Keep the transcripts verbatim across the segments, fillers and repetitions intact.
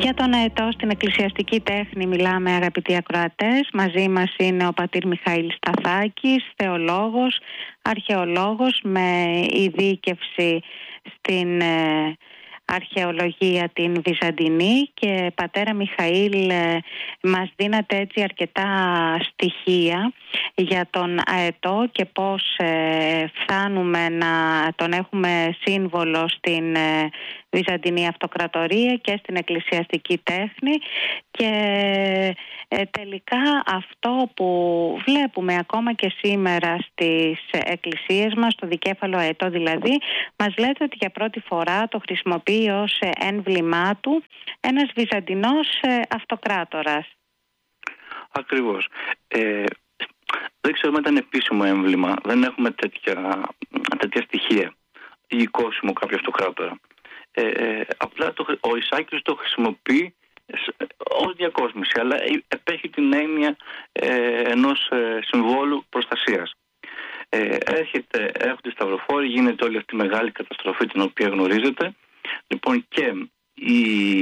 Για τον αετό στην εκκλησιαστική τέχνη μιλάμε, αγαπητοί ακροατές. Μαζί μας είναι ο πατήρ Μιχαήλ Σταθάκης, θεολόγος, αρχαιολόγος με ειδίκευση στην ε, αρχαιολογία την Βυζαντινή. Και πατέρα Μιχαήλ, ε, μας δίνατε έτσι αρκετά στοιχεία για τον αετό και πώς ε, φτάνουμε να τον έχουμε σύμβολο στην ε, Βυζαντινή Αυτοκρατορία και στην εκκλησιαστική τέχνη. Και ε, τελικά αυτό που βλέπουμε ακόμα και σήμερα στις εκκλησίες μας, το δικέφαλο αετό δηλαδή, μας λέτε ότι για πρώτη φορά το χρησιμοποιεί ως έμβλημά του ένας Βυζαντινός αυτοκράτορας. Ακριβώς. Ε, δεν ξέρουμε αν ήταν επίσημο έμβλημα. Δεν έχουμε τέτοια, τέτοια στοιχεία ή εικόσιμο κάποιο αυτοκράτορα. Ε, ε, απλά το, ο Ισάκης το χρησιμοποιεί ως διακόσμηση, αλλά επέχει την έννοια ε, ενός ε, συμβόλου προστασίας. Ε, έρχεται, έρχονται οι σταυροφόροι, γίνεται όλη αυτή η μεγάλη καταστροφή την οποία γνωρίζετε. Λοιπόν, και η,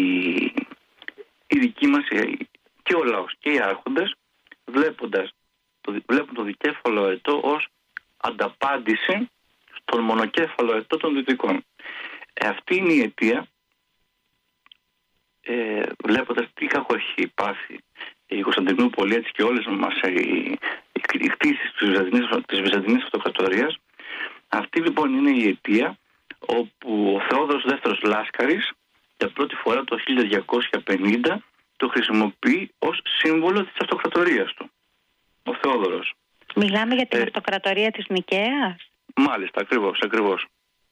η δική μας και ο λαός και οι άρχοντες βλέποντας το, βλέπουν το δικέφαλο αετό ως ανταπάντηση στον μονοκέφαλο αετό των δυτικών. Ε, αυτή είναι η αιτία, ε, βλέποντας τι κακό έχει πάθει η Κωνσταντινούπολη, έτσι και όλες μας οι, οι, οι κτήσεις της Βυζαντινής Αυτοκρατορίας. Αυτή λοιπόν είναι η αιτία όπου ο Θεόδωρος δεύτερος Λάσκαρης για πρώτη φορά το χίλια διακόσια πενήντα το χρησιμοποιεί ως σύμβολο της αυτοκρατορίας του. Ο Θεόδωρος. Μιλάμε για την ε, αυτοκρατορία της Νικαίας. Μάλιστα, ακριβώς, ακριβώς.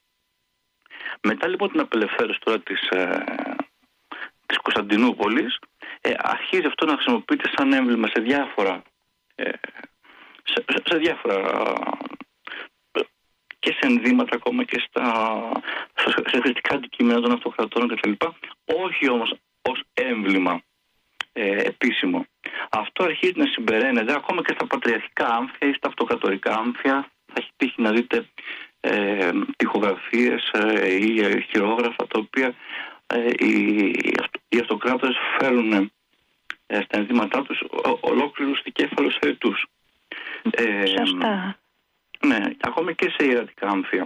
Μετά λοιπόν την απελευθέρωση τώρα της, ε, της Κωνσταντινούπολης, ε, αρχίζει αυτό να χρησιμοποιείται σαν έμβλημα σε διάφορα, ε, σε, σε διάφορα ε, και σε ενδύματα ακόμα και στα, σε χρηστικά αντικείμενα των αυτοκρατών κτλ. Όχι όμως ως έμβλημα ε, επίσημο. Αυτό αρχίζει να συμπεραίνεται ακόμα και στα πατριαρχικά άμφια ή στα αυτοκρατορικά άμφια. Θα έχει τύχει να δείτε ε, τοιχογραφίες ε, ή χειρόγραφα τα οποία ε, οι, οι αυτοκράτορες φέρουν ε, στα ενδύματά τους ο, ολόκληρους δικέφαλους αετούς. Ε, Σωστά. Ναι, ακόμα και σε ιερατικά άμφια.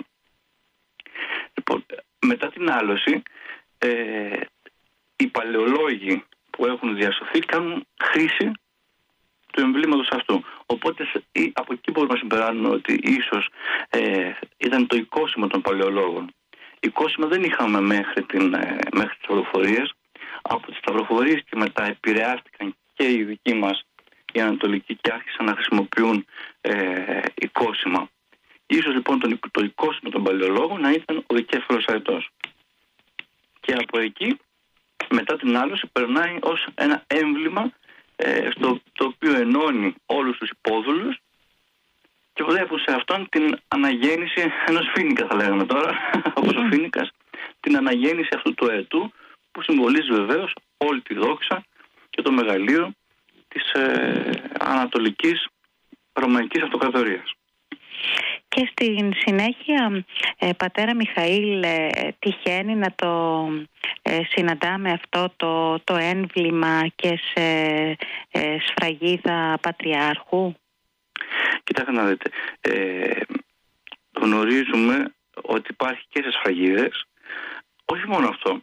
Λοιπόν, μετά την άλωση, ε, οι παλαιολόγοι που έχουν διασωθεί κάνουν χρήση του εμβλήματος αυτού. Οπότε από εκεί μπορούμε να συμπεράνουμε ότι ίσως ε, ήταν το οικόσιμο των παλαιολόγων. Οικόσιμα δεν είχαμε μέχρι, την, ε, μέχρι τις σταυροφορίες. Από τις σταυροφορίες και μετά επηρεάστηκαν και οι δικοί μας οι ανατολικοί και άρχισαν να χρησιμοποιούν ε, οικόσιμα. Ίσως λοιπόν το, το οικόσιμο των παλαιολόγων να ήταν ο δικέφαλος αετός. Και από εκεί μετά την άλωση περνάει ως ένα έμβλημα ε, στο το οποίο ενώνει όλους τους υπόδουλους και βλέπουν σε αυτόν την αναγέννηση ενός φοίνικα, θα λέγαμε τώρα, όπως ο φοίνικας, την αναγέννηση αυτού του αετού που συμβολίζει βεβαίως όλη τη δόξα και το μεγαλείο της ε, Ανατολικής Ρωμαϊκής Αυτοκρατορίας. Και στην συνέχεια, ε, πατέρα Μιχαήλ, ε, τυχαίνει να το ε, συναντάμε αυτό το, το έμβλημα και σε ε, σφραγίδα πατριάρχου. Κοιτάξτε να δείτε, ε, γνωρίζουμε ότι υπάρχει και σε σφραγίδες. Όχι μόνο αυτό.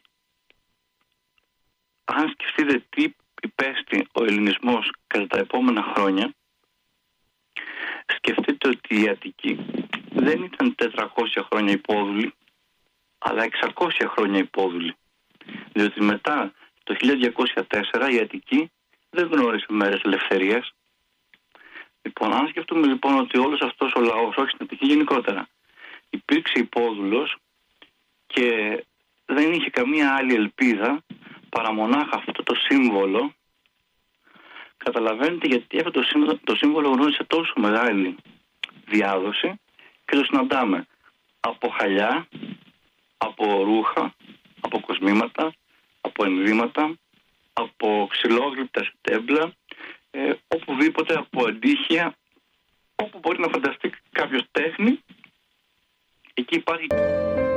Αν σκεφτείτε τι υπέστη ο ελληνισμός κατά τα επόμενα χρόνια, σκεφτείτε ότι η Αττική δεν ήταν τετρακόσια χρόνια υπόδουλη, αλλά εξακόσια χρόνια υπόδουλη. Διότι μετά το χίλια διακόσια τέσσερα η Αττική δεν γνώρισε μέρες ελευθερίας. Λοιπόν, αν σκεφτούμε λοιπόν ότι όλος αυτός ο λαός, όχι στην Αττική γενικότερα, υπήρξε υπόδουλος και δεν είχε καμία άλλη ελπίδα παρά μονάχα αυτό το σύμβολο, καταλαβαίνετε γιατί αυτό το σύμβολο, το σύμβολο γνώρισε τόσο μεγάλη διάδοση και το συναντάμε από χαλιά, από ρούχα, από κοσμήματα, από ενδύματα, από ξυλόγλυπτα σε τέμπλα, ε, οπουδήποτε, από αντίχεια, όπου μπορεί να φανταστεί κάποιος τέχνη, εκεί υπάρχει...